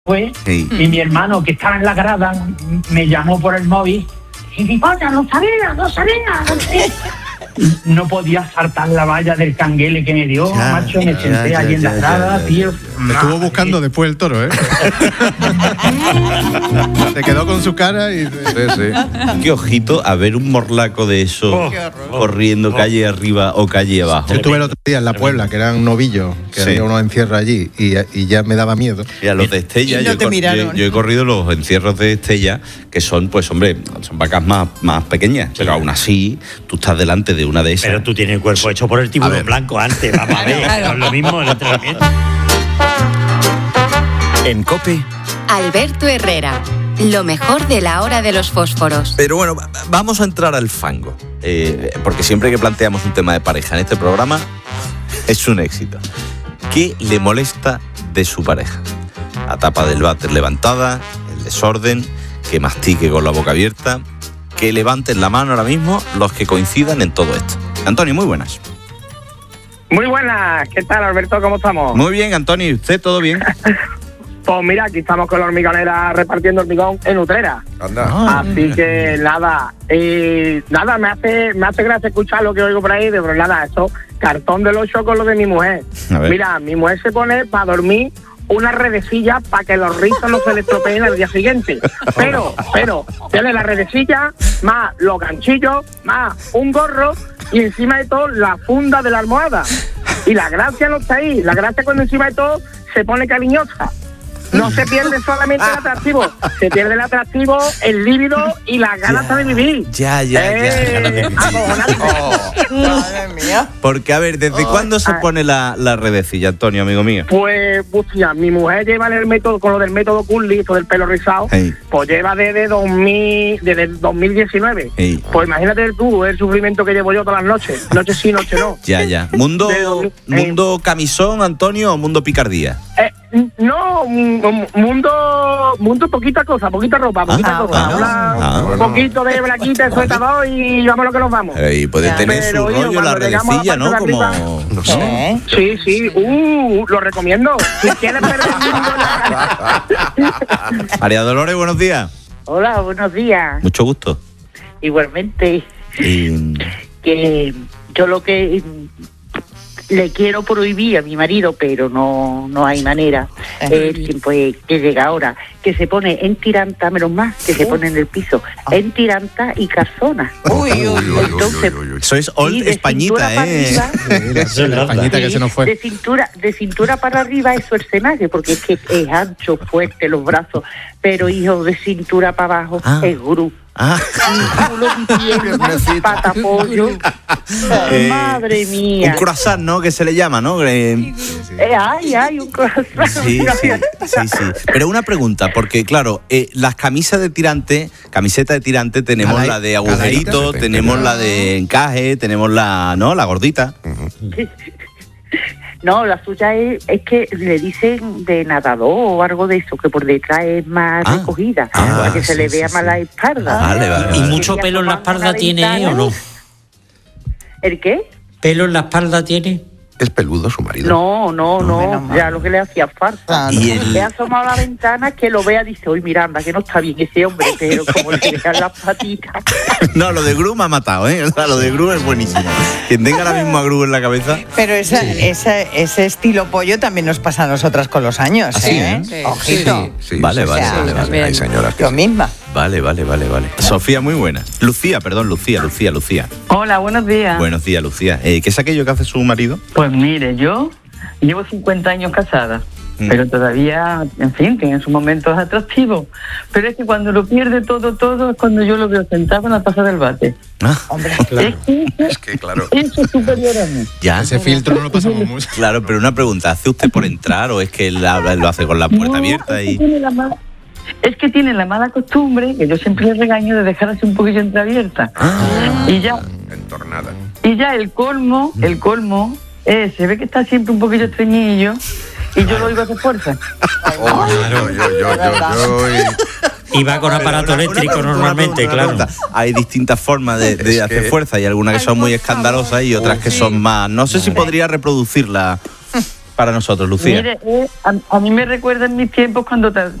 fue, y mi hermano, que estaba en la grada, me llamó por el móvil y dijo, no sabía. No podía saltar la valla del canguele que me dio, macho, me senté allí en la grada, tío. Me estuvo buscando después el toro, ¿eh? Se quedó con su cara y... Sí. Qué ojito a ver un morlaco de eso corriendo calle arriba o calle abajo. Yo estuve el otro día en La Puebla, que eran novillos, que había unos encierros allí, y ya me daba miedo. Y a los de Estella, yo he corrido los encierros de Estella, que son, pues hombre, son vacas más pequeñas, pero aún así, tú estás delante de una de esas. Pero tú tienes el cuerpo hecho por el tiburón blanco antes, vamos a ver, no es lo mismo el entrenamiento. En COPE, Alberto Herrera, lo mejor de la hora de los fósforos. Pero bueno, vamos a entrar al fango, porque siempre que planteamos un tema de pareja en este programa es un éxito. ¿Qué le molesta de su pareja? La tapa del váter levantada, el desorden, que mastique con la boca abierta. Que levanten la mano ahora mismo los que coincidan en todo esto. Antonio, muy buenas. Muy buenas, ¿qué tal, Alberto? ¿Cómo estamos? Muy bien, Antonio, ¿y usted todo bien? Pues mira, aquí estamos con la hormigonera repartiendo hormigón en Utrera. Así que nada, me hace gracia escuchar lo que oigo por ahí, pero nada, eso, cartón del 8 con lo de mi mujer. Mira, mi mujer se pone para dormir una redecilla para que los rizos no se le estropeen al día siguiente. Pero, tiene la redecilla, más los ganchillos, más un gorro y encima de todo la funda de la almohada. Y la gracia no está ahí, la gracia cuando encima de todo se pone cariñosa. No se pierde solamente el atractivo, se pierde el atractivo, el líbido y las ganas de vivir. Ya. Madre mía. Porque, a ver, ¿desde cuándo se pone la redecilla, Antonio, amigo mío? Pues, hostia, mi mujer lleva el método, con lo del método Curly, esto del pelo rizado, pues lleva desde 2019. Pues imagínate tú el sufrimiento que llevo yo todas las noches. Noche sí, noche no. Ya. ¿Mundo camisón, Antonio, o mundo picardía? No, mundo poquita cosa, poquita ropa, un poquito de blaquita, de suetador y vamos lo que nos vamos. Y puede tener su rollo la redecilla, ¿no? Como... No sé. Sí, lo recomiendo. Si quieres perder María Dolores, buenos días. Hola, buenos días. Mucho gusto. Igualmente. Que yo lo que le quiero prohibir a mi marido, pero no hay manera. Pues que llega ahora, que se pone en tiranta, menos más, que se pone en el piso, en tiranta y calzona. Entonces, eso es old españita, La españita que se nos fue. De cintura para arriba es Schwarzenegger, porque es que es ancho, fuerte, los brazos, pero hijo, de cintura para abajo es Gru. Culo diciendo, patapollo. Madre mía. Un croissant, ¿no? Que se le llama, ¿no? Ay, un croissant. Sí. Pero una pregunta, porque claro, las camisas de tirante, camiseta de tirante, tenemos la de agujerito, tenemos la de encaje, tenemos la gordita. No, la suya es que le dicen de nadador o algo de eso, que por detrás es más recogida, para que se le vea más la espalda. Vale. ¿Y mucho pelo en la espalda tiene o no? ¿El qué? ¿Pelo en la espalda tiene? ¿Es peludo su marido? No, ya lo que le hacía falta. Le ha asomado a la ventana, que lo vea, dice, uy, Miranda, que no está bien ese hombre, pero como le dejan las patitas. No, lo de Gru me ha matado, ¿eh? O sea, lo de Gru es buenísimo. Quien tenga ahora mismo a Gru en la cabeza. Pero ese estilo pollo también nos pasa a nosotras con los años, ¿eh? Sí. Ojito. Sí. Vale. Hay señoras que yo misma. Vale. Sofía, muy buena. Lucía. Hola, buenos días. Buenos días, Lucía. ¿Qué es aquello que hace su marido? Pues mire, yo llevo 50 años casada, pero todavía, en fin, tiene sus momentos atractivos. Pero es que cuando lo pierde todo es cuando yo lo veo sentado en la taza del bate. Hombre, claro. Es que claro. Eso es superior a mí. Ya. Ese filtro no lo pasamos mucho. Claro, pero una pregunta, ¿hace usted por entrar o es que él lo hace con la puerta abierta? Es que tiene la mala costumbre, que yo siempre le regaño, de dejar así un poquillo entreabierta. Y ya el colmo, se ve que está siempre un poquillo estreñillo y yo lo oigo hacer fuerza. Y va con aparato eléctrico normalmente, claro. Hay distintas formas de hacer fuerza y algunas que son muy escandalosas y otras que son más... No sé si podría reproducirla para nosotros, Lucía? Mire, a mí me recuerda en mis tiempos cuando